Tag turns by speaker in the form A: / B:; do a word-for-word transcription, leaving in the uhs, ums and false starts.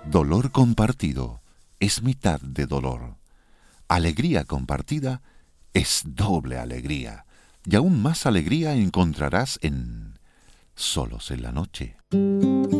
A: Dolor compartido es mitad de dolor. Alegría compartida es doble alegría. Y aún más alegría encontrarás en Solos en la Noche.